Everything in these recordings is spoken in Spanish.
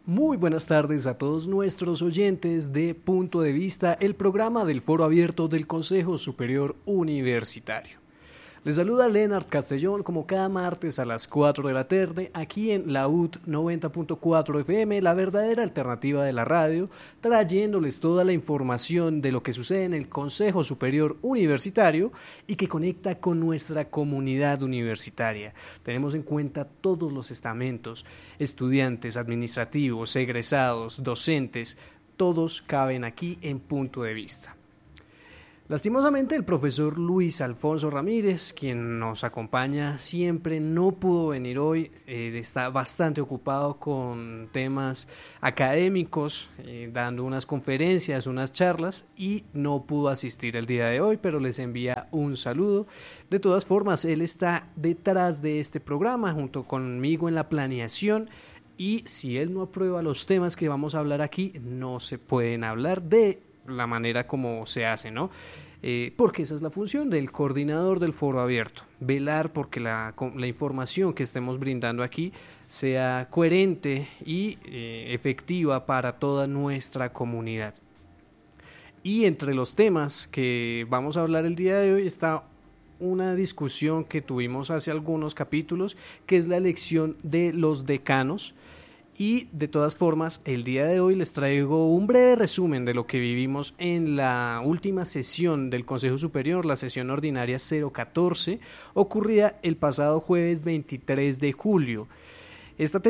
Muy buenas tardes a todos nuestros oyentes de Punto de Vista, el programa del Foro Abierto del Consejo Superior Universitario. Les saluda Leonard Castellón como cada martes a las 4 de la tarde aquí en la UT 90.4 FM, la verdadera alternativa de la radio, trayéndoles toda la información de lo que sucede en el Consejo Superior Universitario y que conecta con nuestra comunidad universitaria. Tenemos en cuenta todos los estamentos, estudiantes, administrativos, egresados, docentes, todos caben aquí en Punto de Vista. Lastimosamente, el profesor Luis Alfonso Ramírez, quien nos acompaña siempre, no pudo venir hoy. Está bastante ocupado con temas académicos, dando unas conferencias, unas charlas, y no pudo asistir el día de hoy, pero les envía un saludo. De todas formas, él está detrás de este programa, junto conmigo en la planeación, y si él no aprueba los temas que vamos a hablar aquí, no se pueden hablar de la manera como se hace, ¿no? Porque esa es la función del coordinador del foro abierto, velar porque la información que estemos brindando aquí sea coherente y efectiva para toda nuestra comunidad. Y entre los temas que vamos a hablar el día de hoy está una discusión que tuvimos hace algunos capítulos, que es la elección de los decanos. Y de todas formas, el día de hoy les traigo un breve resumen de lo que vivimos en la última sesión del Consejo Superior, la sesión ordinaria 014, ocurrida el pasado jueves 23 de julio. Esta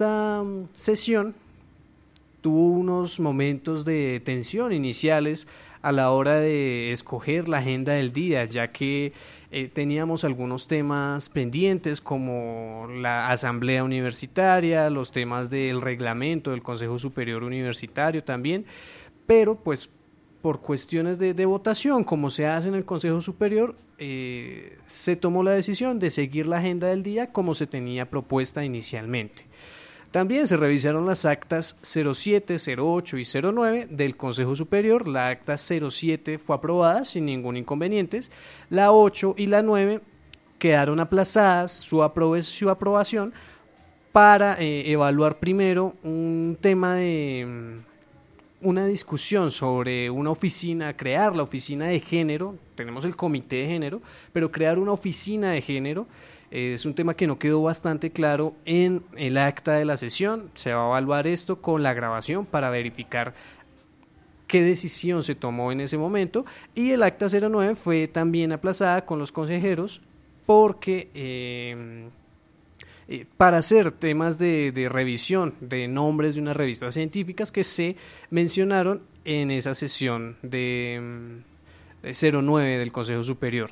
sesión tuvo unos momentos de tensión iniciales a la hora de escoger la agenda del día, ya que teníamos algunos temas pendientes como la asamblea universitaria, los temas del reglamento del Consejo Superior Universitario también, pero pues por cuestiones de votación, como se hace en el Consejo Superior, se tomó la decisión de seguir la agenda del día como se tenía propuesta inicialmente. También se revisaron las actas 07, 08 y 09 del Consejo Superior. La acta 07 fue aprobada sin ningún inconveniente. La 8 y la 9 quedaron aplazadas su aprobación para evaluar primero un tema de una discusión sobre una oficina, crear la oficina de género. Tenemos el comité de género, pero crear una oficina de género es un tema que no quedó bastante claro en el acta de la sesión. Se va a evaluar esto con la grabación para verificar qué decisión se tomó en ese momento, y el acta 09 fue también aplazada con los consejeros porque para hacer temas de revisión de nombres de unas revistas científicas que se mencionaron en esa sesión de 09 del Consejo Superior.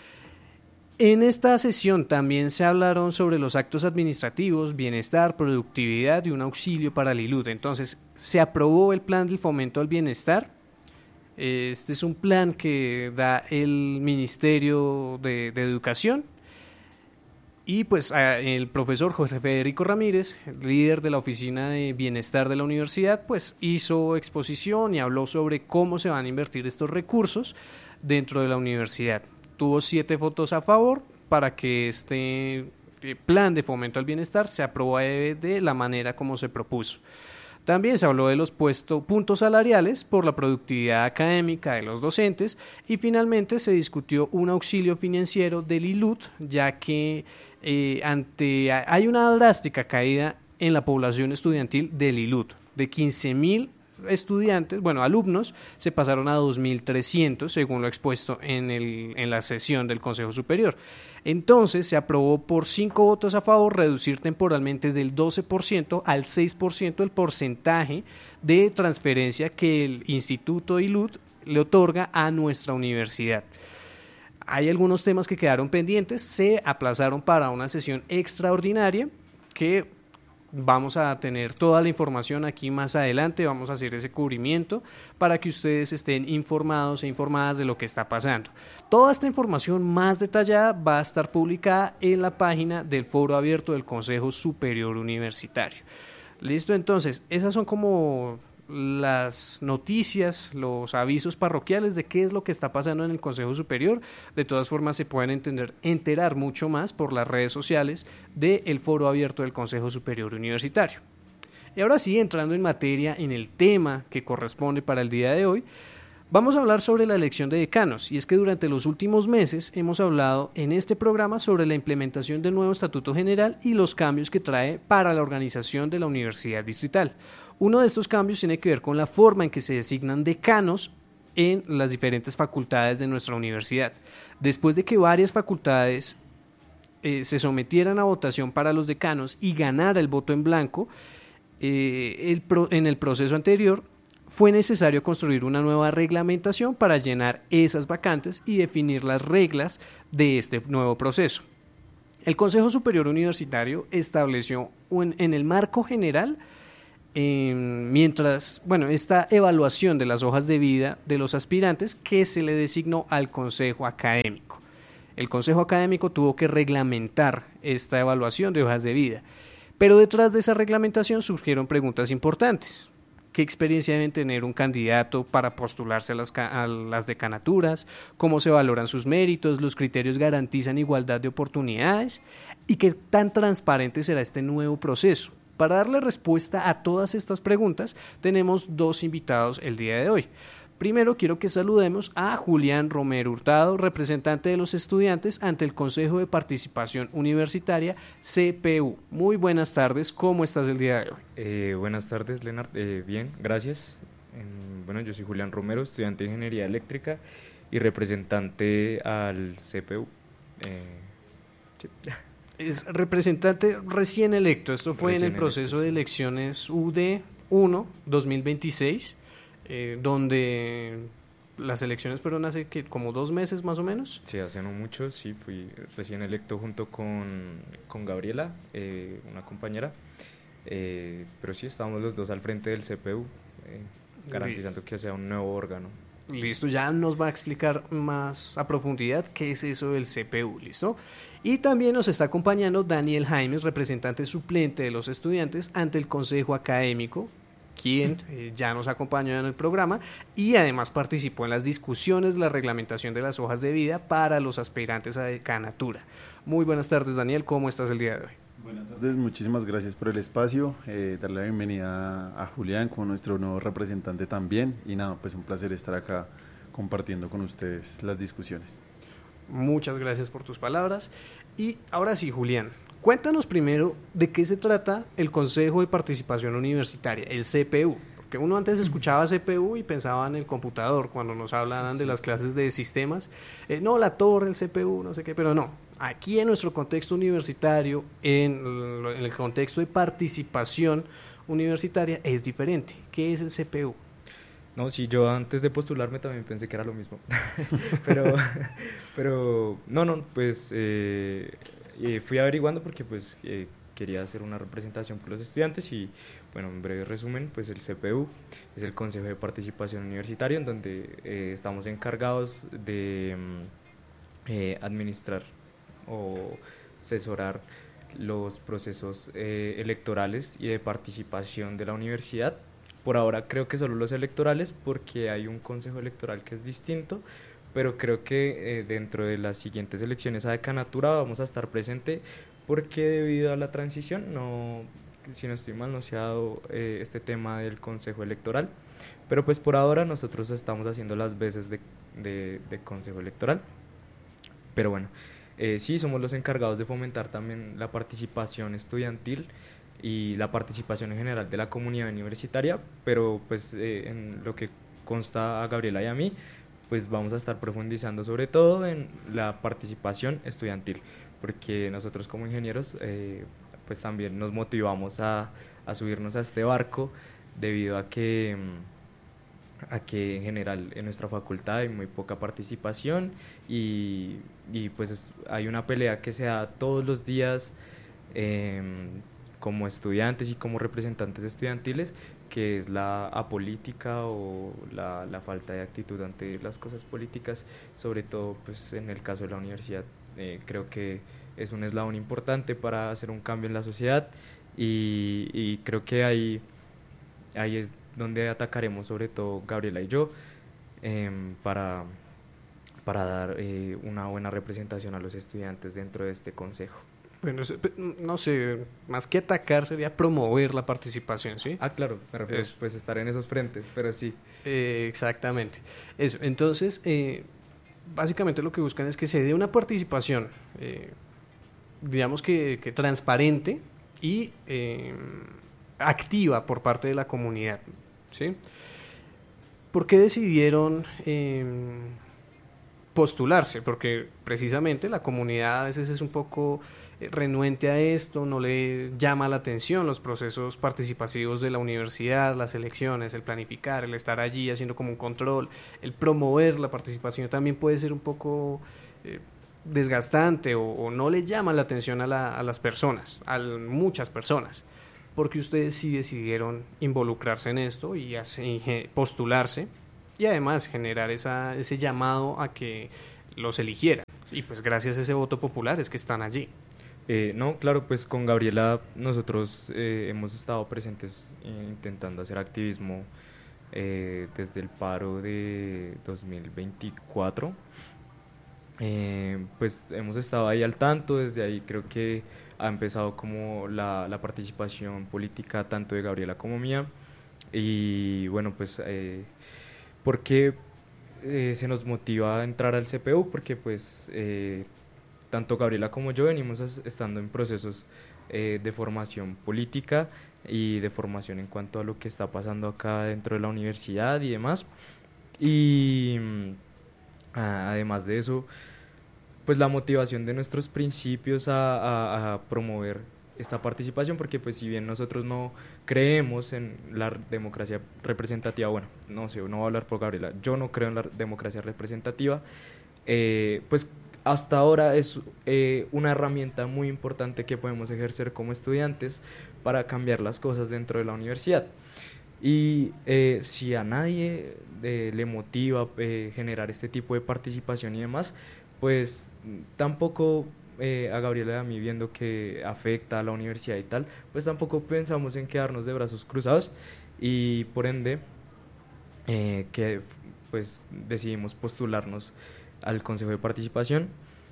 En esta sesión también se hablaron sobre los actos administrativos, bienestar, productividad y un auxilio para el ILUT. Entonces, se aprobó el plan del fomento al bienestar. Este es un plan que da el Ministerio de Educación. Y pues el profesor José Federico Ramírez, líder de la Oficina de Bienestar de la Universidad, pues hizo exposición y habló sobre cómo se van a invertir estos recursos dentro de la universidad. Tuvo 7 votos a favor para que este plan de fomento al bienestar se apruebe de la manera como se propuso. También se habló de los puntos salariales por la productividad académica de los docentes, y finalmente se discutió un auxilio financiero del ILUT, ya que hay una drástica caída en la población estudiantil del ILUT. De 15.000 estudiantes, alumnos, se pasaron a 2.300 según lo expuesto en la sesión del Consejo Superior. Entonces se aprobó por 5 votos a favor reducir temporalmente del 12% al 6% el porcentaje de transferencia que el Instituto ILUT le otorga a nuestra universidad. Hay algunos temas que quedaron pendientes, se aplazaron para una sesión extraordinaria que vamos a tener toda la información aquí más adelante. Vamos a hacer ese cubrimiento para que ustedes estén informados e informadas de lo que está pasando. Toda esta información más detallada va a estar publicada en la página del Foro Abierto del Consejo Superior Universitario. Listo, entonces, esas son como las noticias, los avisos parroquiales de qué es lo que está pasando en el Consejo Superior. De todas formas, se pueden enterar mucho más por las redes sociales del Foro Abierto del Consejo Superior Universitario. Y ahora sí, entrando en materia, en el tema que corresponde para el día de hoy, vamos a hablar sobre la elección de decanos, y es que durante los últimos meses hemos hablado en este programa sobre la implementación del nuevo Estatuto General y los cambios que trae para la organización de la Universidad Distrital. Uno de estos cambios tiene que ver con la forma en que se designan decanos en las diferentes facultades de nuestra universidad. Después de que varias facultades se sometieran a votación para los decanos y ganara el voto en blanco, en el proceso anterior, fue necesario construir una nueva reglamentación para llenar esas vacantes y definir las reglas de este nuevo proceso. El Consejo Superior Universitario estableció en el marco general esta evaluación de las hojas de vida de los aspirantes que se le designó al Consejo Académico. El Consejo Académico tuvo que reglamentar esta evaluación de hojas de vida, pero detrás de esa reglamentación surgieron preguntas importantes. ¿Qué experiencia deben tener un candidato para postularse a las decanaturas? ¿Cómo se valoran sus méritos? ¿Los criterios garantizan igualdad de oportunidades? ¿Y qué tan transparente será este nuevo proceso? Para darle respuesta a todas estas preguntas, tenemos dos invitados el día de hoy. Primero quiero que saludemos a Julián Romero Hurtado, representante de los estudiantes ante el Consejo de Participación Universitaria, CPU. Muy buenas tardes, ¿cómo estás el día de hoy? Buenas tardes, Leonard. Bien, gracias. Bueno, yo soy Julián Romero, estudiante de Ingeniería Eléctrica y representante al CPU. Sí. Es representante recién electo, esto fue recién en el proceso electo, sí, de elecciones UD 1 2026. Donde las elecciones fueron hace como 2 meses más o menos. Sí, hace no mucho, sí, fui recién electo junto con Gabriela, una compañera, pero sí estábamos los dos al frente del CPU, garantizando que sea un nuevo órgano. Listo, ya nos va a explicar más a profundidad qué es eso del CPU, ¿listo? Y también nos está acompañando Daniel Jaimes, representante suplente de los estudiantes ante el Consejo Académico, quien ya nos acompañó en el programa y además participó en las discusiones de la reglamentación de las hojas de vida para los aspirantes a decanatura. Muy buenas tardes, Daniel, ¿cómo estás el día de hoy? Buenas tardes, muchísimas gracias por el espacio, darle la bienvenida a Julián como nuestro nuevo representante también y nada, pues un placer estar acá compartiendo con ustedes las discusiones. Muchas gracias por tus palabras y ahora sí, Julián, cuéntanos primero de qué se trata el Consejo de Participación Universitaria, el CPU, porque uno antes escuchaba CPU y pensaba en el computador cuando nos hablaban de las clases de sistemas, no, la torre, el CPU, no sé qué, pero no, aquí en nuestro contexto universitario, en el contexto de participación universitaria es diferente. ¿Qué es el CPU? No, sí, yo antes de postularme también pensé que era lo mismo, pero no, pues fui averiguando porque pues quería hacer una representación por los estudiantes y bueno, en breve resumen, pues el CPU es el Consejo de Participación Universitaria en donde estamos encargados de administrar o asesorar los procesos electorales y de participación de la universidad. Por ahora creo que solo los electorales porque hay un consejo electoral que es distinto, pero creo que dentro de las siguientes elecciones a decanatura vamos a estar presente porque debido a la transición, no, si no estoy mal, no se ha dado este tema del consejo electoral, pero pues por ahora nosotros estamos haciendo las veces de consejo electoral, pero bueno, sí somos los encargados de fomentar también la participación estudiantil y la participación en general de la comunidad universitaria, pero pues en lo que consta a Gabriela y a mí, pues vamos a estar profundizando sobre todo en la participación estudiantil, porque nosotros como ingenieros pues también nos motivamos a subirnos a este barco debido a que en general en nuestra facultad hay muy poca participación y pues hay una pelea que se da todos los días como estudiantes y como representantes estudiantiles, que es la apolítica o la falta de actitud ante las cosas políticas, sobre todo pues en el caso de la universidad. Creo que es un eslabón importante para hacer un cambio en la sociedad y creo que ahí es donde atacaremos sobre todo Gabriela y yo para dar una buena representación a los estudiantes dentro de este consejo. Bueno, no sé, más que atacar sería promover la participación, ¿sí? Ah, claro, me refiero Eso. pues estar en esos frentes, pero sí. Exactamente. Eso. Entonces, básicamente lo que buscan es que se dé una participación, digamos que transparente y activa por parte de la comunidad, ¿sí? ¿Por qué decidieron postularse? Porque precisamente la comunidad a veces es un poco renuente a esto, no le llama la atención los procesos participativos de la universidad, las elecciones, el planificar, el estar allí haciendo como un control, el promover la participación también puede ser un poco desgastante o no le llama la atención a las personas, a muchas personas, porque ustedes sí decidieron involucrarse en esto y postularse y además generar ese llamado a que los eligieran. Y pues gracias a ese voto popular es que están allí. No, claro, pues con Gabriela nosotros hemos estado presentes intentando hacer activismo desde el paro de 2024. Pues hemos estado ahí al tanto, desde ahí creo que ha empezado como la participación política tanto de Gabriela como mía. Y bueno, pues ¿por qué se nos motiva a entrar al CPU? Porque pues tanto Gabriela como yo venimos estando en procesos de formación política y de formación en cuanto a lo que está pasando acá dentro de la universidad y demás. Y además de eso, pues la motivación de nuestros principios a promover esta participación, porque pues si bien nosotros no creemos en la democracia representativa, bueno, no sé, no voy a hablar por Gabriela, yo no creo en la democracia representativa, pues hasta ahora es una herramienta muy importante que podemos ejercer como estudiantes para cambiar las cosas dentro de la universidad. Y si a nadie le motiva generar este tipo de participación y demás, pues tampoco a Gabriela y a mí, viendo que afecta a la universidad y tal, pues tampoco pensamos en quedarnos de brazos cruzados y por ende que pues decidimos postularnos al Consejo de Participación,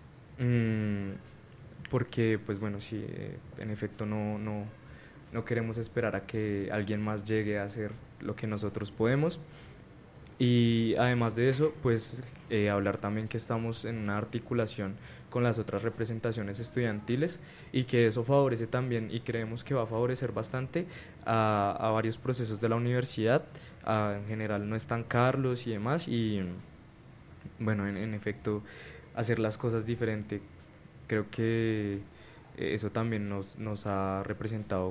porque pues bueno, sí, en efecto no queremos esperar a que alguien más llegue a hacer lo que nosotros podemos. Y además de eso, pues hablar también que estamos en una articulación con las otras representaciones estudiantiles y que eso favorece también, y creemos que va a favorecer bastante a varios procesos de la universidad, en general no estancarlos y demás, y bueno, en efecto, hacer las cosas diferente. Creo que eso también nos ha representado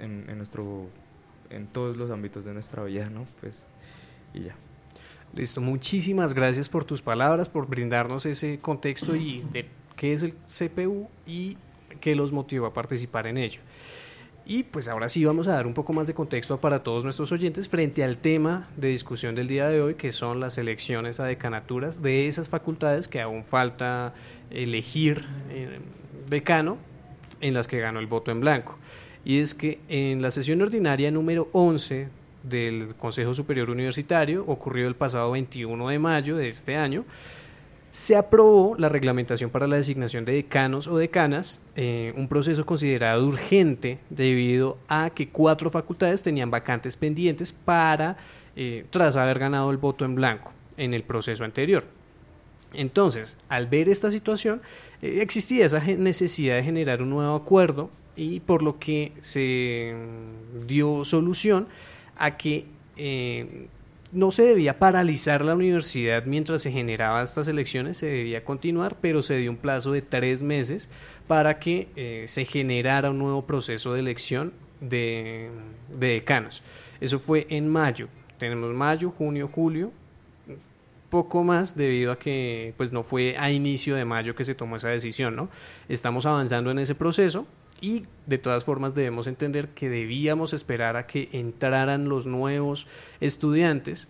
en todos los ámbitos de nuestra vida, ¿no? Pues, y ya. Listo, muchísimas gracias por tus palabras, por brindarnos ese contexto y de qué es el CPU y qué los motivó a participar en ello. Y pues ahora sí vamos a dar un poco más de contexto para todos nuestros oyentes frente al tema de discusión del día de hoy, que son las elecciones a decanaturas de esas facultades que aún falta elegir decano, en las que ganó el voto en blanco. Y es que en la sesión ordinaria número 11 del Consejo Superior Universitario, ocurrido el pasado 21 de mayo de este año, se aprobó la reglamentación para la designación de decanos o decanas, un proceso considerado urgente debido a que 4 facultades tenían vacantes pendientes tras haber ganado el voto en blanco en el proceso anterior. Entonces, al ver esta situación, existía esa necesidad de generar un nuevo acuerdo, y por lo que se dio solución a que no se debía paralizar la universidad mientras se generaban estas elecciones, se debía continuar, pero se dio un plazo de 3 meses para que se generara un nuevo proceso de elección de decanos. Eso fue en mayo. Tenemos mayo, junio, julio, poco más, debido a que pues no fue a inicio de mayo que se tomó esa decisión, ¿no? Estamos avanzando en ese proceso. Y de todas formas debemos entender que debíamos esperar a que entraran los nuevos estudiantes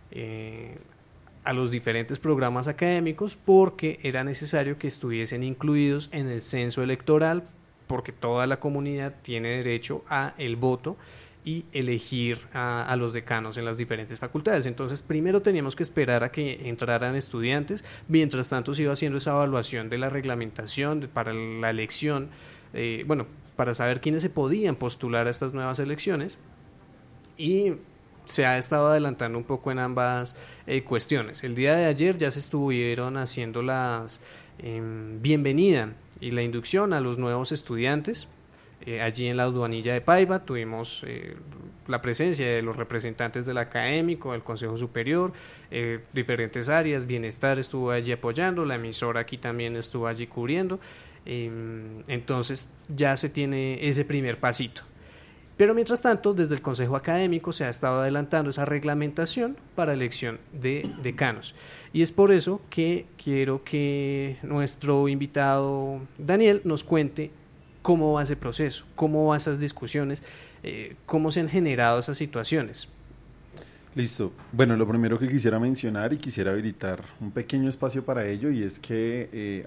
a los diferentes programas académicos, porque era necesario que estuviesen incluidos en el censo electoral, porque toda la comunidad tiene derecho a el voto y elegir a los decanos en las diferentes facultades. Entonces primero teníamos que esperar a que entraran estudiantes, mientras tanto se iba haciendo esa evaluación de la reglamentación para la elección para saber quiénes se podían postular a estas nuevas elecciones, y se ha estado adelantando un poco en ambas cuestiones. El día de ayer ya se estuvieron haciendo las bienvenida y la inducción a los nuevos estudiantes. Allí en la aduanilla de Paiva tuvimos la presencia de los representantes del académico, del Consejo Superior, diferentes áreas, Bienestar estuvo allí apoyando, la emisora aquí también estuvo allí cubriendo, entonces ya se tiene ese primer pasito. Pero mientras tanto, desde el Consejo Académico se ha estado adelantando esa reglamentación para elección de decanos. Y es por eso que quiero que nuestro invitado Daniel nos cuente cómo va ese proceso, cómo van esas discusiones, cómo se han generado esas situaciones. Listo. Bueno, lo primero que quisiera mencionar y quisiera habilitar un pequeño espacio para ello, y es que